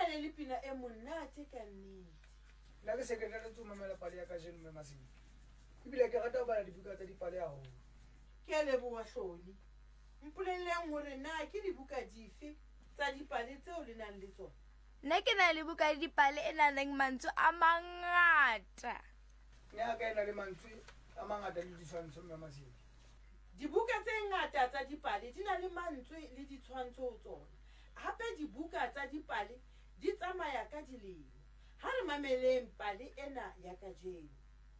le lepina e monate ka nnete. La ke sekretary tso mamela pale ya ka jeno Memasedi. Ibile ke rata ho bala dibuka tsa dipale haholo. Ke a leboha Hloni. Mpolelleng hore na ke dibuka dife tsa dipale tseo le nang le tsona? Nna ke na le buka ya dipale e nang le mantswe a mangata. Nya ka ena le mantswe a mangata le ditshwantsho Memasedi. Dibuka tse ngata tsa dipale di na le mantswe le ditshwantsho ho tsona. Hape dibuka tsa dipale di tsamaya ka dilemo. Ha re mameleng pale ena ya kajeno.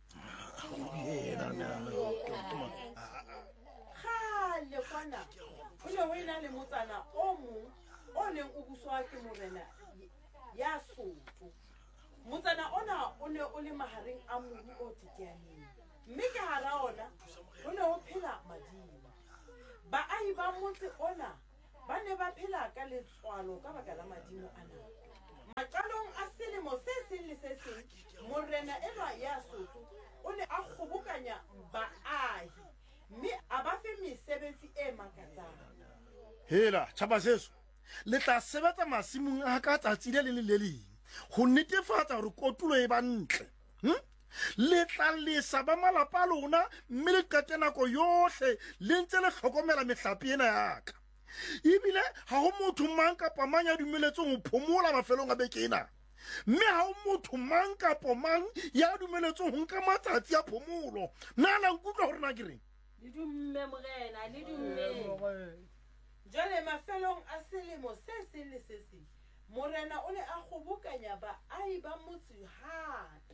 Kgale kwana ho ne ho ena le motsana o mong o neng o buswa ke morena ya Sotho. Motsana ona o ne o le mahareng a mobu o teteaneng, mme ka hara ona ho ne ho phela madimo. Baahi ba motse ona ba ne ba phela ka letswalo ka baka la madimo ana. Maqalong a selemo se seng le se seng, morena enwa ya Sotho o ne a kgobokanya baahi, mme a ba fe mesebetsi e makatsang. Hela tjhaba seso le tla sebetsa masimong a ka tsatsi le le leng ho netefatsa hore kotulo e ba ntle. Le tla lesa ba malapa a lona, mme le qete nako yohle le ntse le hlokomela mehlape ena ya ka. Ibile ha ho motho mang kapa mang ya dumeletsweng ho phomola mafelong a beke ena, mme ha ho motho mang kapa mang ya dumeletsweng ho nka matsatsi a phomolo. Na la nkutlwa hore na ke reng? Le dumme morena, le dumme. Jwale mafelong a selemo se seng le se seng, morena o ne a kgobokanya baahi ba motse hape.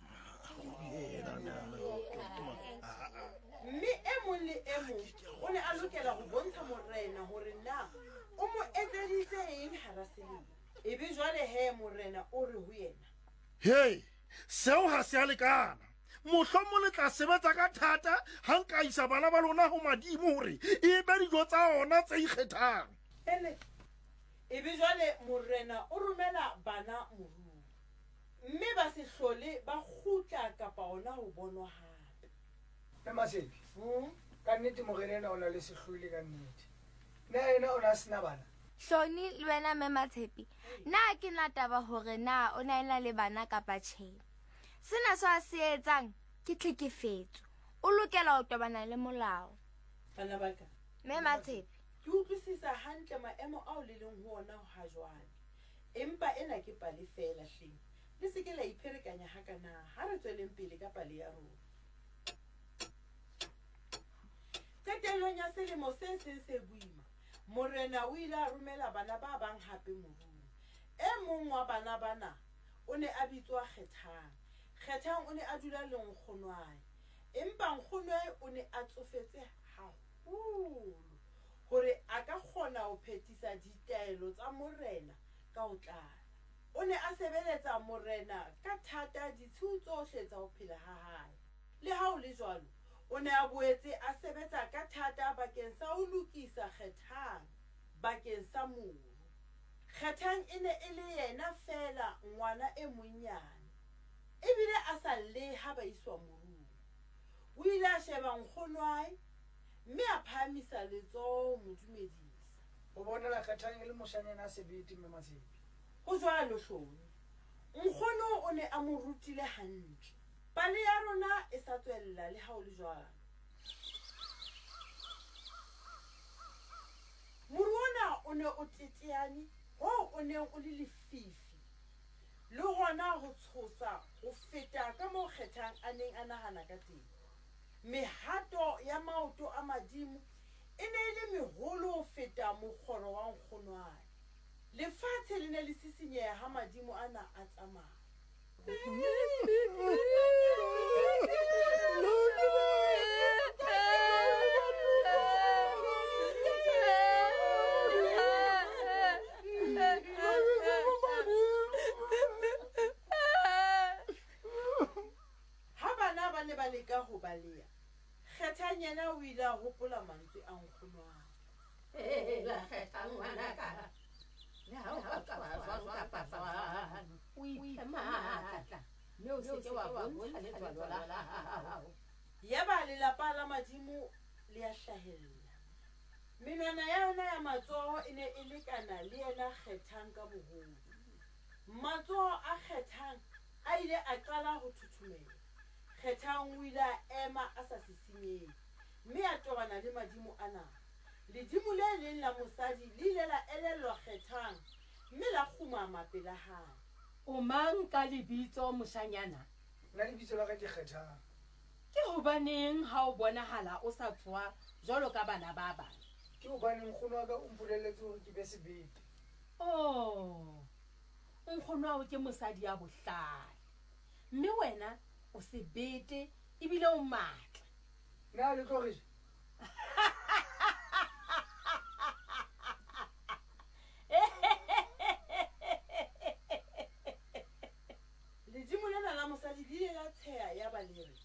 Mme e mong le e mong o ne a lokela ho bontsha morena hore na o mo etseditse eng hara selemo. Ebe jwale he morena o re ho yena, Hey, seo ha se a lekana. Mohlomong le tla sebetsa ka thata ha nka isa bana ba lona ho madimo hore e be dijo tsa ona tse ikgethang. ebe jwale morena o romela bana morung, mme ba se hlole ba kgutla kapa ona ho bonwa hape. Memasedi. Ka nnete morena o na le sehlole ka nnete. Na ena o na sena bana. Hloni le wena Mematshepi, na ke na taba hore na o na ena le bana kapa tjhe. Sena so a se etsang ke tlhekefetso. O lokela ho tobana le molao. Bana ba ka, Mematshepi, ke utlwisisa hantle maemo ao le leng ho ona ha jwale. Empa ena ke pale fela hleng. Le se ke la ipherekanya hakana ha re tsweleng pele ka pale ya rona. Qetellong ya selemo se seng se boima, morena o ile a romela bana ba bang hape morung. E mong wa bana bana o ne a bitswa Kgethang. Kgethang o ne a dula le nkgonwae, empa nkgonwae o ne a tsofetse haholo hore a ka kgona ho phethisa ditaelo tsa morena ka ho tlala. O ne a sebeletsa morena ka thata ditshiu tsohle tsa ho phela ha hae. Le ha o le jwalo, o ne a boetse a sebetsa ka thata bakeng sa ho lokisa Kgethang bakeng sa moru. Kgethang e ne e le yena fela ngwana e monyane, ebile a sa le ha ba iswa morung. O ile a sheba nkgonwae, mme a phahamisa letsoho mo dumedisa. O bonela Kgethang e le moshanyana a sebete Memasedi. Ho jwalo Hloni, nkgono o ne a mo rutile hantle. Pale ya rona e sa tswella le ha o le jwalo. Moruona o ne o teteane, ho o ne o le lefifi, le hona ho tshosa ho feta ka moo Kgethang a neng a nahana ka teng. Mehato ya maoto a madimo e ne e le meholo ho feta mokgoro wa nkgonwae. Lefatshe le ne le sisinyeha ha madimo ana a tsamaya. Ha bana ba ne ba leka ho baleha, Kgethang yena o ile a hopola mantswe a nkgonwae. Kgethang ngwanaka. Le ha o ka jwang kapa jwang, o iphe matla, mme o se ke wa bontsha letswalo la hao. Yaba lelapa la madimo le a hlahella. Menwana ya yona ya matsoho e ne e lekana le yena Kgethang ka boholo. matsoho a Kgethang a ile a qala ho thuthumela. Kgethang o ile a ema a sa sisinyehe, mme a tobana le madimo ana. Ledimo le leng la mosadi le ile la elellwa Kgethang, mme la kgumama pela hae. O mang ka lebitso moshanyana? nna lebitso la ka ke Kgethang. Ke hobaneng ha o bonahala o sa tswa jwalo ka bana ba bang? Ke hobane nkgono wa ka o mpolelletse hore ke be sebete. Nkgono wa hao ke mosadi ya bohlale, mme wena o sebete ebile o matla. Na le tlo re Ledimo lena la mosadi le ile la tsheha ya ba le re,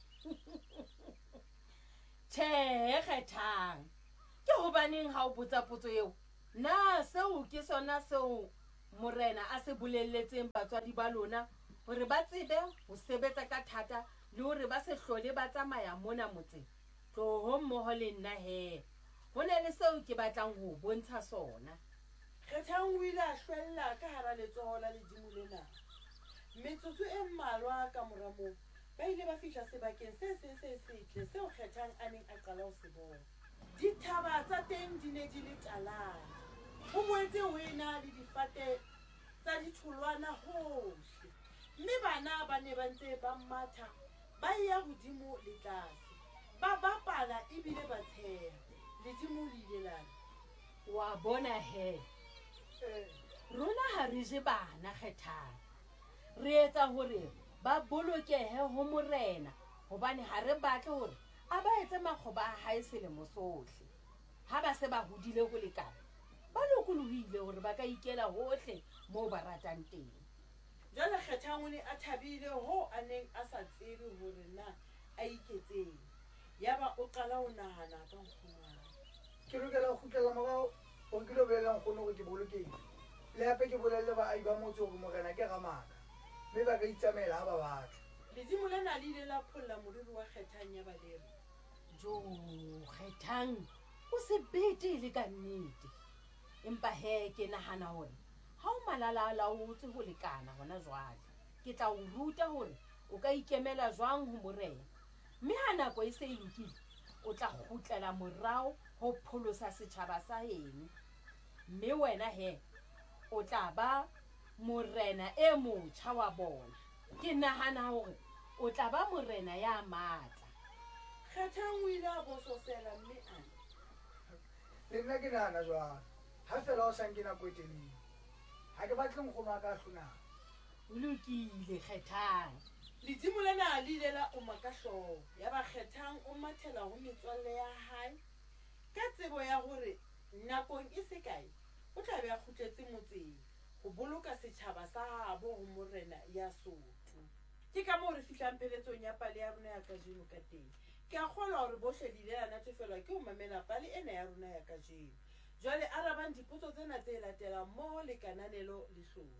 Tjhe Kgethang, ke hobaneng ha o botsa potso eo? Na seo ke sona seo morena a se bolelletseng batswadi ba lona hore ba tsebe ho sebetsa ka thata le hore ba se hlole ba tsamaya mona motseng? Tloho mmoho le nna he, ho ne le seo ke batlang ho bontsha sona. Kgethang o ile a hlwella ka hara letsoho la ledimo lena. Metsotso e mmalwa ka mora moo, ba ile ba fihla sebakeng se seng se setle seo Kgethang a neng a qala ho se bona. Dithaba tsa teng di ne di le talana, ho boetse ho ena le difate tsa ditholwana hohle, mme bana ba ne ba ntse ba matha ba ya hodimo le tlase, ba bapala ebile ba tsheha. Ledimo le ile la re, Wa bona he, rona ha re je bana Kgethang, re etsa hore ba bolokehe ho morena, hobane ha re batle hore a ba etse makgoba a hae selemo sohle. Ha ba se ba hodile ho lekana, ba lokolohile hore ba ka ikela hohle moo ba ratang teng. Jwale Kgethang o ne a thabile ho a neng a sa tsebe hore na a iketseng. Yaba o qala ho nahana ka nkgono. ke lokela ho kgutlela morao hore ke lo bolela nkgono hore ke bolokehile. Le hape ke bolelle baahi ba motse hore morena ke ramaka, mme ba ka itsamaela ha ba batla. Ledimo lena le ile la pholla moriri wa Kgethang ya ba le re, Jo Kgethang, o sebete le ka nnete, empa he ke nahana hore ha o malala-a-laotswe ho lekana hona jwale, ke tla o ruta hore o ka ikemela jwang ho morena, mme ha nako e se e lokile o tla kgutlela morao ho pholosa setjhaba sa heno, mme wena he o tla ba morena e motjha wa bona. Ke nahana hore o tla ba morena ya matla. Kgethang o ile a bososela, mme a Le nna ke nahana jwalo, ha fela o sanke nako e telele. Ha ke batle nkgono wa ka a hlonang. O lokile Kgethang. Ledimo lena le ile la oma ka hlooho, yaba Kgethang o mathela ho metswalle ya hae ka tsebo ya hore nakong e se kae o tla be a kgutletse motseng ho boloka setjhaba sa habo ho morena ya Sotho. Ke ka moo re fihlang peletsong ya pale ya rona ya kajeno ka teng. Ke a kgolwa hore bohle di ile la natefelwa ke ho mamela pale ena ya rona ya kajeno. Jwale arabang dipotso tsena tse latelang mmoho le kananelo le hlolo.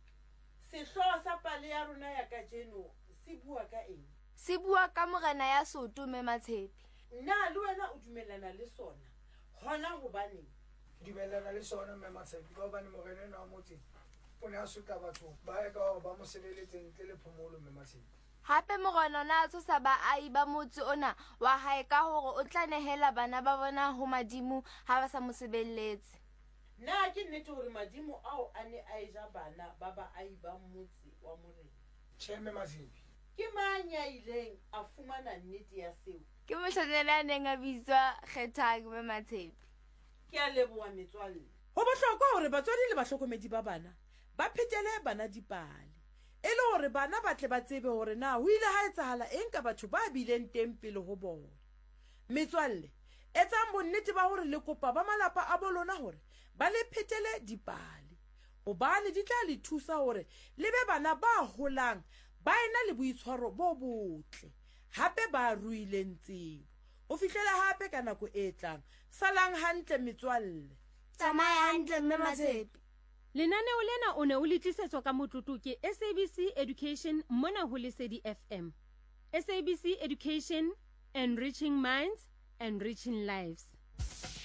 Sehloho sa pale ya rona ya kajeno se bua ka eng? Se bua ka morena ya Sotho mme Matshepi. Na le wena o dumellana le sona? Hona hobaneng? Ke dumellana le sona mme Matshepi, ka hobane morena enwa wa motseng o ne a sotla batho ba ye ka hore ba mo sebeletse ntle le phomolo mme Matshepi. Hape morena ona a tshosa baahi ba motse ona wa hae ka hore o tla nehela bana ba bona ho madimo ha ba sa mo sebelletse. Na ke nnete hore madimo ao a ne a eja bana ba baahi ba motse wa morena? Tjhe mme Matshepi. Ke mang ya ileng a fumana nnete ya seo? Ke mohlanyana a neng a bitswa Kgethang mme Matshepi. Ke a leboha metswalle. Ho bohlokwa hore batswadi le bahlokomedi ba bana ba phetele bana dipale, e le hore bana ba tle ba tsebe hore na ho ile ha etsahala eng ka batho ba bileng teng pele ho bona. Metswalle, etsang bonnete ba hore le kopa ba malapa a bolona hore ba le phetele dipale, hobane di tla le thusa hore le be bana ba holang ba ena le boitshwaro bo botle, hape ba ruileng tsebo. Ho fihlela hape ka nako e tlang. Salang hantle metswalle. Tsamaya hantle mme Matshepi. Lenaneo lena o ne o le tlisetswa ka motlotlo ke SABC Education mona ho Lesedi FM. SABC Education, enriching minds, enriching lives.